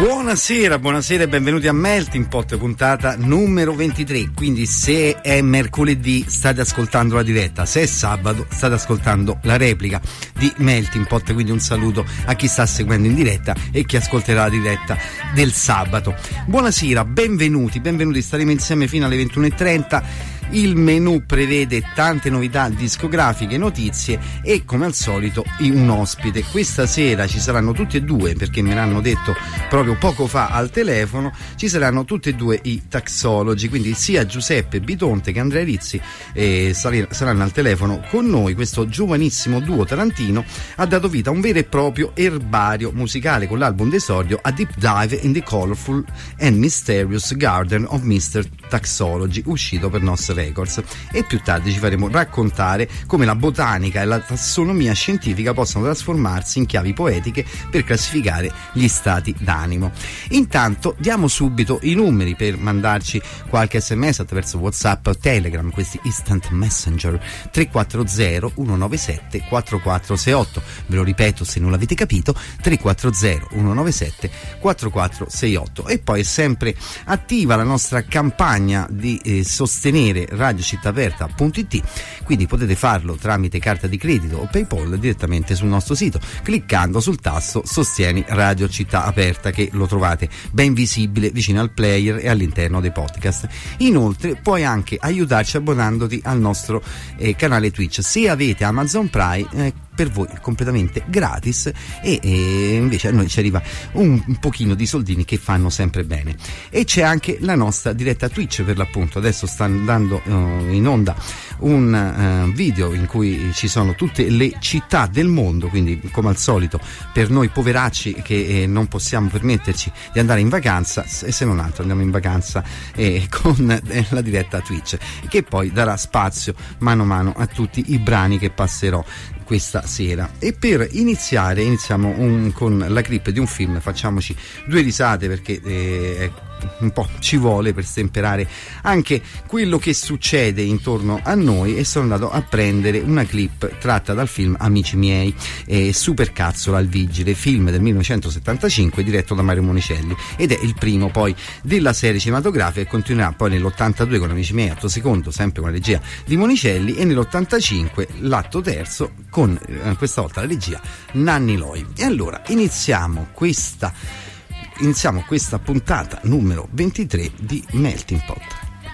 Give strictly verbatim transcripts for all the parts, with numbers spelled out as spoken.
Buonasera, buonasera e benvenuti a Melting Pot, puntata numero ventitré. Quindi se è mercoledì state ascoltando la diretta, se è sabato state ascoltando la replica di Melting Pot, quindi un saluto a chi sta seguendo in diretta e chi ascolterà la diretta del sabato. Buonasera, benvenuti, benvenuti, staremo insieme fino alle ventuno e trenta. Il menù prevede tante novità discografiche, notizie e come al solito un ospite. Questa sera ci saranno tutti e due, perché me l'hanno detto proprio poco fa al telefono, ci saranno tutti e due i Taxology, quindi sia Giuseppe Bitonte che Andrea Rizzi eh, saranno al telefono con noi. Questo giovanissimo duo tarantino ha dato vita a un vero e proprio erbario musicale con l'album d'esordio A Deep Dive in the Colorful and Mysterious Garden of mister Taxology, uscito per Nos Records, e più tardi ci faremo raccontare come la botanica e la tassonomia scientifica possano trasformarsi in chiavi poetiche per classificare gli stati d'animo. Intanto diamo subito i numeri per mandarci qualche sms attraverso WhatsApp o Telegram, questi instant messenger: tre quattro zero uno nove sette quattro quattro sei otto. Ve lo ripeto se non l'avete capito: tre quattro zero uno nove sette quattro quattro sei otto. E poi è sempre attiva la nostra campagna di eh, sostenere radio città aperta punto it, quindi potete farlo tramite carta di credito o PayPal direttamente sul nostro sito cliccando sul tasto Sostieni Radio Città Aperta, che lo trovate ben visibile vicino al player e all'interno dei podcast. Inoltre puoi anche aiutarci abbonandoti al nostro eh, canale Twitch se avete Amazon Prime, eh, per voi completamente gratis, e, e invece a noi ci arriva un, un pochino di soldini che fanno sempre bene. E c'è anche la nostra diretta Twitch, per l'appunto adesso sta andando uh, in onda un uh, video in cui ci sono tutte le città del mondo, quindi come al solito per noi poveracci che eh, non possiamo permetterci di andare in vacanza, e se non altro andiamo in vacanza eh, con eh, la diretta Twitch, che poi darà spazio mano a mano a tutti i brani che passerò questa sera. E per iniziare iniziamo un, con la clip di un film. Facciamoci due risate, perché eh, un po' ci vuole per stemperare anche quello che succede intorno a noi, e sono andato a prendere una clip tratta dal film Amici miei, eh, Supercazzola al vigile, film del millenovecentosettantacinque diretto da Mario Monicelli, ed è il primo poi della serie cinematografica, e continuerà poi nell'ottantadue con Amici miei atto secondo, sempre con la regia di Monicelli, e nell'ottantacinque l'atto terzo con eh, questa volta la regia Nanni Loi. E allora iniziamo questa iniziamo questa puntata numero ventitré di Melting Pot.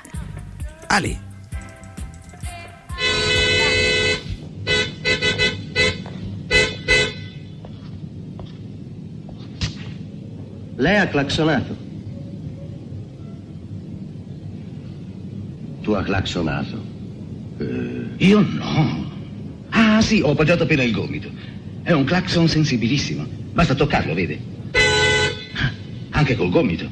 Ali. Lei ha clacsonato. Tu hai clacsonato. Eh, io no. Ah sì, ho appoggiato appena il gomito. È un clacson sensibilissimo. Basta toccarlo, vede? Anche col gomito.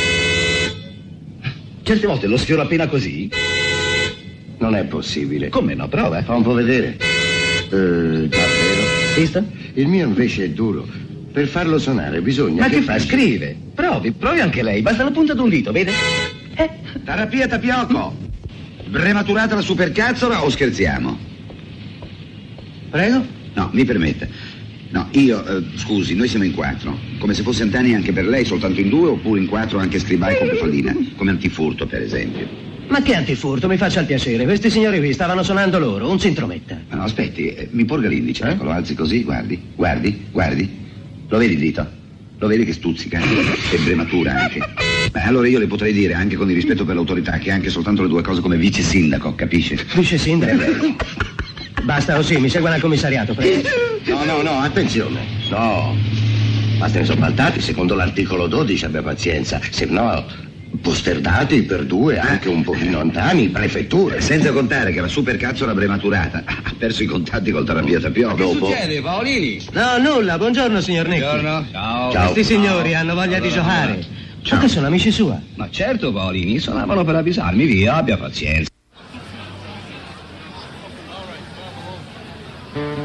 Certe volte lo sfioro appena così. Non è possibile. Come no? Prova. Fa un po' vedere. Eh, davvero? Visto? Il mio invece è duro. Per farlo suonare bisogna. Ma che che fa? faccia- Scrive. Provi, provi anche lei. Basta la punta di un dito, vede? Eh. Terapia Tapioco. Brematurata la supercazzola o scherziamo? Prego? No, mi permetta. No, io, eh, scusi, noi siamo in quattro. Come se fosse Antani anche per lei, soltanto in due, oppure in quattro anche Scribai con Pefaldina. Come antifurto, per esempio. Ma che antifurto, mi faccia il piacere. Questi signori qui stavano suonando loro, un si intrometta. Ma no, aspetti, eh, mi porga l'indice, Eh? ecco, lo alzi così, guardi, guardi, guardi. Lo vedi il dito? Lo vedi che stuzzica? E brematura anche. Beh, allora io le potrei dire, anche con il rispetto per l'autorità, che anche soltanto le due cose come vice sindaco, capisce? Vice sindaco? Eh, Basta così, mi segua al commissariato, prego. No, no, no, attenzione. No. Basta ne sono saltati, secondo l'articolo dodici, abbia pazienza. Se no, posterdati per due, anche un pochino antani, prefetture. Senza contare che la supercazzola brematurata ha perso i contatti col terapia Tapioco. Dopo. succede, Paolini? No, nulla, buongiorno signor Necchi. Buongiorno. Ciao. Ciao. Questi signori hanno voglia di giocare. Ciao. Ma che sono amici sua? Ma certo, Paolini, suonavano per avvisarmi, via, abbia pazienza.